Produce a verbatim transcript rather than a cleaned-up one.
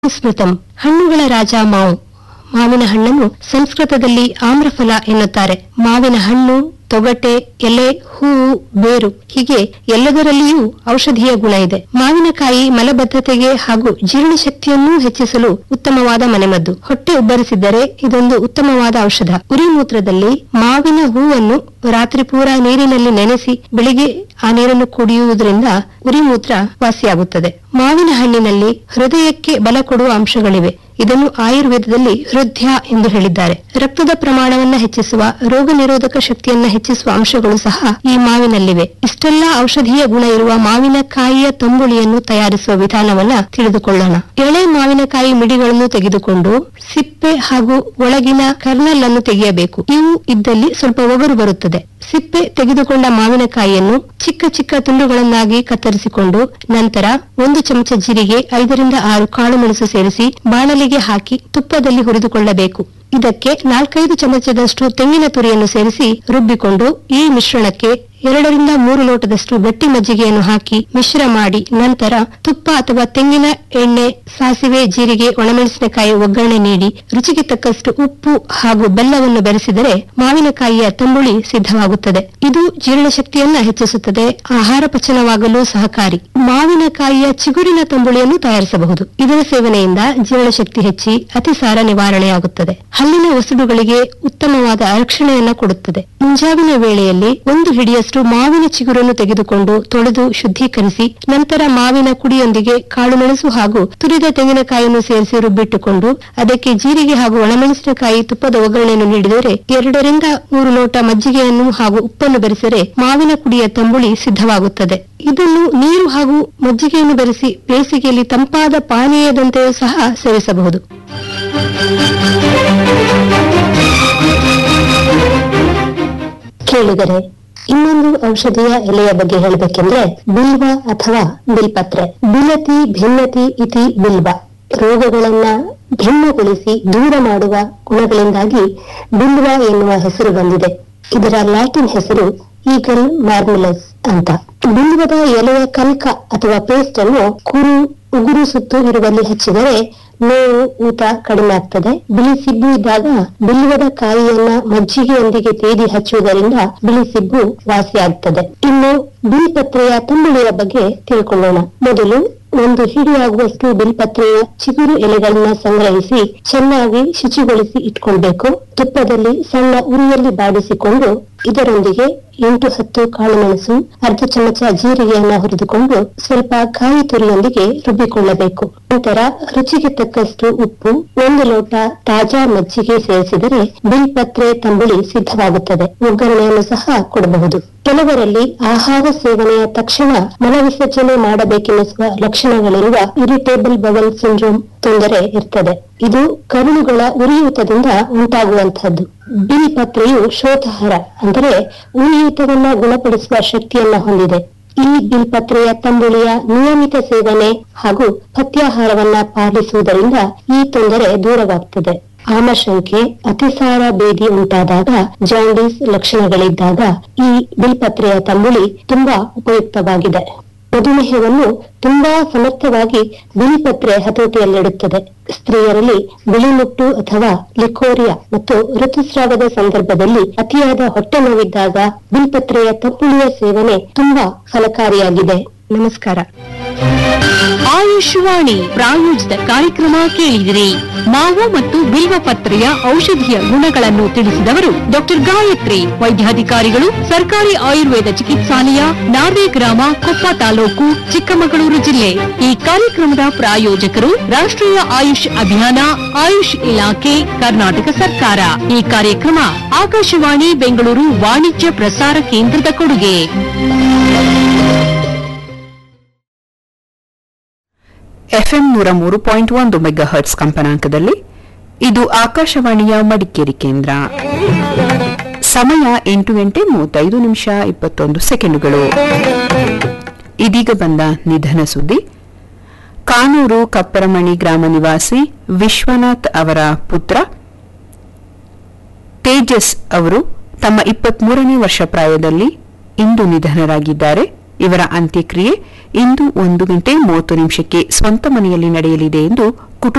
ಸ್ಮೃತಂ ಹಣ್ಣುಗಳ ರಾಜ ಮಾವು. ಮಾವಿನ ಹಣ್ಣನ್ನು ಸಂಸ್ಕೃತದಲ್ಲಿ ಆಮ್ರಫಲ ಎನ್ನುತ್ತಾರೆ. ಮಾವಿನ ಹಣ್ಣು, ತೊಗಟೆ, ಎಲೆ, ಹೂವು, ಬೇರು ಹೀಗೆ ಎಲ್ಲದರಲ್ಲಿಯೂ ಔಷಧೀಯ ಗುಣ ಇದೆ. ಮಾವಿನಕಾಯಿ ಮಲಬದ್ಧತೆಗೆ ಹಾಗೂ ಜೀರ್ಣಶಕ್ತಿಯನ್ನೂ ಹೆಚ್ಚಿಸಲು ಉತ್ತಮವಾದ ಮನೆಮದ್ದು. ಹೊಟ್ಟೆ ಉಬ್ಬರಿಸಿದ್ದರೆ ಇದೊಂದು ಉತ್ತಮವಾದ ಔಷಧ. ಉರಿ ಮೂತ್ರದಲ್ಲಿ ಮಾವಿನ ಹೂವನ್ನು ರಾತ್ರಿ ಪೂರ ನೀರಿನಲ್ಲಿ ನೆನೆಸಿ ಬೆಳಿಗ್ಗೆ ಆ ನೀರನ್ನು ಕುಡಿಯುವುದರಿಂದ ಉರಿಮೂತ್ರ ವಾಸಿಯಾಗುತ್ತದೆ. ಮಾವಿನ ಹಣ್ಣಿನಲ್ಲಿ ಹೃದಯಕ್ಕೆ ಬಲ ಕೊಡುವ ಅಂಶಗಳಿವೆ. ಇದನ್ನು ಆಯುರ್ವೇದದಲ್ಲಿ ಹೃದಯ ಎಂದು ಹೇಳಿದ್ದಾರೆ. ರಕ್ತದ ಪ್ರಮಾಣವನ್ನು ಹೆಚ್ಚಿಸುವ, ರೋಗ ನಿರೋಧಕ ಶಕ್ತಿಯನ್ನ ಹೆಚ್ಚಿಸುವ ಅಂಶಗಳು ಸಹ ಈ ಮಾವಿನಲ್ಲಿವೆ. ಇಷ್ಟೆಲ್ಲಾ ಔಷಧೀಯ ಗುಣ ಇರುವ ಮಾವಿನಕಾಯಿಯ ತಂಬುಳಿಯನ್ನು ತಯಾರಿಸುವ ವಿಧಾನವನ್ನ ತಿಳಿದುಕೊಳ್ಳೋಣ. ಎಳೆ ಮಾವಿನಕಾಯಿ ಮಿಡಿಗಳನ್ನು ತೆಗೆದುಕೊಂಡು ಸಿಪ್ಪೆ ಹಾಗೂ ಒಳಗಿನ ಕರ್ನಲ್ ಅನ್ನು ತೆಗೆಯಬೇಕು. ಇವು ಇದ್ದಲ್ಲಿ ಸ್ವಲ್ಪ ಒಗರು ಬರುತ್ತದೆ. ಸಿಪ್ಪೆ ತೆಗೆದುಕೊಂಡ ಮಾವಿನಕಾಯಿಯನ್ನು ಚಿಕ್ಕ ಚಿಕ್ಕ ತುಂಡುಗಳನ್ನಾಗಿ ಕತ್ತರಿಸಿಕೊಂಡು ನಂತರ ಒಂದು ಚಮಚ ಜೀರಿಗೆ, ಐದರಿಂದ ಆರು ಕಾಳು ಮೆಣಸು ಸೇರಿಸಿ ಬಾಣಲಿಗೆ ಹಾಕಿ ತುಪ್ಪದಲ್ಲಿ ಹುರಿದುಕೊಳ್ಳಬೇಕು. ಇದಕ್ಕೆ ನಾಲ್ಕೈದು ಚಮಚದಷ್ಟು ತೆಂಗಿನ ತುರಿಯನ್ನು ಸೇರಿಸಿ ರುಬ್ಬಿಕೊಂಡು ಈ ಮಿಶ್ರಣಕ್ಕೆ ಎರಡರಿಂದ ಮೂರು ಲೋಟದಷ್ಟು ಗಟ್ಟಿ ಮಜ್ಜಿಗೆಯನ್ನು ಹಾಕಿ ಮಿಶ್ರ ಮಾಡಿ ನಂತರ ತುಪ್ಪ ಅಥವಾ ತೆಂಗಿನ ಎಣ್ಣೆ, ಸಾಸಿವೆ, ಜೀರಿಗೆ, ಒಣಮೆಣಸಿನಕಾಯಿ ಒಗ್ಗರಣೆ ನೀಡಿ ರುಚಿಗೆ ತಕ್ಕಷ್ಟು ಉಪ್ಪು ಹಾಗೂ ಬೆಲ್ಲವನ್ನು ಬೆರೆಸಿದರೆ ಮಾವಿನಕಾಯಿಯ ತಂಬುಳಿ ಸಿದ್ಧವಾಗುತ್ತದೆ. ಇದು ಜೀರ್ಣಶಕ್ತಿಯನ್ನ ಹೆಚ್ಚಿಸುತ್ತದೆ, ಆಹಾರ ಪಚನವಾಗಲು ಸಹಕಾರಿ. ಮಾವಿನಕಾಯಿಯ ಚಿಗುರಿನ ತಂಬುಳಿಯನ್ನು ತಯಾರಿಸಬಹುದು. ಇದರ ಸೇವನೆಯಿಂದ ಜೀರ್ಣಶಕ್ತಿ ಹೆಚ್ಚಿ ಅತಿಸಾರ ನಿವಾರಣೆಯಾಗುತ್ತದೆ. ಹಲ್ಲಿನ ಒಸಡುಗಳಿಗೆ ಉತ್ತಮವಾದ ರಕ್ಷಣೆಯನ್ನ ಕೊಡುತ್ತದೆ. ಮುಂಜಾವಿನ ವೇಳೆಯಲ್ಲಿ ಒಂದು ಹಿಡಿಯಷ್ಟು ಮಾವಿನ ಚಿಗುರನ್ನು ತೆಗೆದುಕೊಂಡು ತೊಳೆದು ಶುದ್ಧೀಕರಿಸಿ ನಂತರ ಮಾವಿನ ಕುಡಿಯೊಂದಿಗೆ ಕಾಳುಮೆಣಸು ಹಾಗೂ ತುರಿದ ತೆಂಗಿನಕಾಯಿಯನ್ನು ಸೇರಿಸಿ ರುಬ್ಬಿಟ್ಟುಕೊಂಡು ಅದಕ್ಕೆ ಜೀರಿಗೆ ಹಾಗೂ ಒಣಮೆಣಸಿನಕಾಯಿ ತುಪ್ಪದ ಒಗ್ಗರಣೆಯನ್ನು ನೀಡಿದರೆ ಎರಡರಿಂದ ಮೂರು ಲೋಟ ಮಜ್ಜಿಗೆಯನ್ನು ಹಾಗೂ ಉಪ್ಪನ್ನು ಬೆರೆಸಿದರೆ ಮಾವಿನ ಕುಡಿಯ ತಂಬುಳಿ ಸಿದ್ಧವಾಗುತ್ತದೆ. ಇದನ್ನು ನೀರು ಹಾಗೂ ಮಜ್ಜಿಗೆಯನ್ನು ಬೆರೆಸಿ ಬೇಸಿಗೆಯಲ್ಲಿ ತಂಪಾದ ಪಾನೀಯದಂತೆಯೂ ಸಹ ಸೇವಿಸಬಹುದು. ಕೇಳಿದರೆ ಇನ್ನೊಂದು ಔಷಧಿಯ ಎಲೆಯ ಬಗ್ಗೆ ಹೇಳಬೇಕೆಂದ್ರೆ ಬಿಲ್ವ ಅಥವಾ ಬಿಲ್ಪತ್ರೆ. ಬಿಲತಿ ಭಿನ್ನತಿ ಇತಿ ಬಿಲ್ವ. ರೋಗಗಳನ್ನ ಭಿನ್ನಗೊಳಿಸಿ ದೂರ ಮಾಡುವ ಗುಣಗಳಿಂದಾಗಿ ಬಿಲ್ವ ಎನ್ನುವ ಹೆಸರು ಬಂದಿದೆ. ಇದರ ಲ್ಯಾಟಿನ್ ಹೆಸರು ಈಗಲ್ ಮಾರ್ಮಿಲಸ್ ಅಂತ. ಬಿಲ್ವದ ಎಲೆಯ ಕಲ್ಕ ಅಥವಾ ಪೇಸ್ಟ್ ಅನ್ನು ಕುರು ಉಗುರು ಸುತ್ತು ಇರುವಲ್ಲಿ ಹಚ್ಚಿದರೆ ನೋವು, ಊತ ಕಡಿಮೆ ಆಗ್ತದೆ. ಬಿಳಿ ಸಿಬ್ಬು ಇದ್ದಾಗ ಬಿಲ್ವದ ಕಾಯಿಯನ್ನ ಮಜ್ಜಿಗೆಯೊಂದಿಗೆ ತೇದಿ ಹಚ್ಚುವುದರಿಂದ ಬಿಳಿ ಸಿಬ್ಬು ವಾಸಿಯಾಗ್ತದೆ. ಇನ್ನು ಬಿಲ್ಪತ್ರೆಯ ತಂಬುಳಿಯ ಬಗ್ಗೆ ತಿಳ್ಕೊಳ್ಳೋಣ. ಮೊದಲು ಒಂದು ಹಿಡಿಯಾಗುವಷ್ಟು ಬಿಲ್ಪತ್ರೆಯ ಚಿಗುರು ಎಲೆಗಳನ್ನ ಸಂಗ್ರಹಿಸಿ ಚೆನ್ನಾಗಿ ಶುಚಿಗೊಳಿಸಿ ಇಟ್ಕೊಳ್ಬೇಕು. ತುಪ್ಪದಲ್ಲಿ ಸಣ್ಣ ಉರಿಯಲ್ಲಿ ಬಾಡಿಸಿಕೊಂಡು ಇದರೊಂದಿಗೆ ಎಂಟು ಹತ್ತು ಕಾಳುಮೆಣಸು, ಅರ್ಧ ಚಮಚ ಜೀರಿಗೆಯನ್ನ ಹುರಿದುಕೊಂಡು ಸ್ವಲ್ಪ ಕಾಯಿ ತುರಿಯೊಂದಿಗೆ ರುಬ್ಬಿಕೊಳ್ಳಬೇಕು. ನಂತರ ರುಚಿಗೆ ತಕ್ಕಷ್ಟು ಉಪ್ಪು, ಒಂದು ಲೋಟ ತಾಜಾ ಮಜ್ಜಿಗೆ ಸೇರಿಸಿದರೆ ಬಿಲ್ಪತ್ರೆ ತಂಬುಳಿ ಸಿದ್ಧವಾಗುತ್ತದೆ. ಒಗ್ಗರಣೆಯನ್ನು ಸಹ ಕೊಡಬಹುದು. ಕೆಲವರಲ್ಲಿ ಆಹಾರ ಸೇವನೆಯ ತಕ್ಷಣ ಮಲವಿಸರ್ಜನೆ ಮಾಡಬೇಕೆನ್ನಿಸುವ ಲಕ್ಷಣಗಳಿರುವ ಇರಿಟೇಬಲ್ ಬವಲ್ ಸಿಂಡ್ರೋಮ್ ತೊಂದರೆ ಇರ್ತದೆ. ಇದು ಕರುಳುಗಳ ಉರಿಯೂತದಿಂದ ಉಂಟಾಗುವಂತಹದ್ದು. ಬಿಲ್ಪತ್ರೆಯು ಶೋಥಾಹಾರ ಅಂದರೆ ಉರಿಯೂತವನ್ನ ಗುಣಪಡಿಸುವ ಶಕ್ತಿಯನ್ನ ಹೊಂದಿದೆ. ಈ ಬಿಲ್ಪತ್ರೆಯ ತಂಬುಳಿಯ ನಿಯಮಿತ ಸೇವನೆ ಹಾಗೂ ಪಥ್ಯಾಹಾರವನ್ನ ಪಾಲಿಸುವುದರಿಂದ ಈ ತೊಂದರೆ ದೂರವಾಗ್ತದೆ. ಆಮಶಂಕೆ, ಅತಿಸಾರ ಭೇದಿ ಉಂಟಾದಾಗ, ಜಾಂಡೀಸ್ ಲಕ್ಷಣಗಳಿದ್ದಾಗ ಈ ಬಿಲ್ಪತ್ರೆಯ ತಂಬುಳಿ ತುಂಬಾ ಉಪಯುಕ್ತವಾಗಿದೆ. ಮಧುಮೇಹವನ್ನು ತುಂಬಾ ಸಮರ್ಥವಾಗಿ ಬಿಲ್ಪತ್ರೆ ಹತೋಟಿಯಲ್ಲಿಡುತ್ತದೆ. ಸ್ತ್ರೀಯರಲ್ಲಿ ಬಿಳಿಮುಟ್ಟು ಅಥವಾ ಲಿಕೋರಿಯಾ ಮತ್ತು ಋತುಸ್ರಾವದ ಸಂದರ್ಭದಲ್ಲಿ ಅತಿಯಾದ ಹೊಟ್ಟೆ ನೋವಿದ್ದಾಗ ಬಿಲ್ಪತ್ರೆಯ ತಂಬುಳಿಯ ಸೇವನೆ ತುಂಬಾ ಫಲಕಾರಿಯಾಗಿದೆ. ನಮಸ್ಕಾರ. ಆಯುಷ್ವಾಣಿ ಪ್ರಾಯೋಜಿತ ಕಾರ್ಯಕ್ರಮ ಕೇಳಿದಿರಿ. ಮಾವು ಮತ್ತು ಬಿಲ್ವಪತ್ರೆಯ ಔಷಧೀಯ ಗುಣಗಳನ್ನು ತಿಳಿಸಿದವರು ಡಾಕ್ಟರ್ ಗಾಯತ್ರಿ, ವೈದ್ಯಾಧಿಕಾರಿಗಳು, ಸರ್ಕಾರಿ ಆಯುರ್ವೇದ ಚಿಕಿತ್ಸಾಲಯ, ನಾರ್ವೆ ಗ್ರಾಮ, ಕೊಪ್ಪ ತಾಲೂಕು, ಚಿಕ್ಕಮಗಳೂರು ಜಿಲ್ಲೆ. ಈ ಕಾರ್ಯಕ್ರಮದ ಪ್ರಾಯೋಜಕರು ರಾಷ್ಟ್ರೀಯ ಆಯುಷ್ ಅಭಿಯಾನ, ಆಯುಷ್ ಇಲಾಖೆ, ಕರ್ನಾಟಕ ಸರ್ಕಾರ. ಈ ಕಾರ್ಯಕ್ರಮ ಆಕಾಶವಾಣಿ ಬೆಂಗಳೂರು ವಾಣಿಜ್ಯ ಪ್ರಸಾರ ಕೇಂದ್ರದ ಕೊಡುಗೆ. ಎಫ್ಎಂ ನೂರ ಮೂರು ಪಾಯಿಂಟ್ ಒಂದು ಮೆಗಾ ಹರ್ಟ್ಸ್ ಕಂಪನಾಂಕದಲ್ಲಿ ಇದು ಆಕಾಶವಾಣಿಯ ಮಡಿಕೇರಿ ಕೇಂದ್ರ. ಸಮಯ ಎಂಟು ಗಂಟೆ ಮೂವತ್ತೈದು ನಿಮಿಷ ಇಪ್ಪತ್ತೊಂದು ಸೆಕೆಂಡುಗಳು. ಇದೀಗ ಬಂದ ನಿಧನ ಸುದ್ದಿ. ಕಾನೂರು ಕಪ್ಪರಮಣಿ ಗ್ರಾಮ ನಿವಾಸಿ ವಿಶ್ವನಾಥ್ ಅವರ ಪುತ್ರ ತೇಜಸ್ ಅವರು ತಮ್ಮ ಇಪ್ಪತ್ಮೂರನೇ ವರ್ಷ ಪ್ರಾಯದಲ್ಲಿ ಇಂದು ನಿಧನರಾಗಿದ್ದಾರೆ. ಇವರ ಅಂತ್ಯಕ್ರಿಯೆ ಇಂದು ಒಂದು ಗಂಟೆ ಮೂವತ್ತು ನಿಮಿಷಕ್ಕೆ ಸ್ವಂತ ಮನೆಯಲ್ಲಿ ನಡೆಯಲಿದೆ ಎಂದು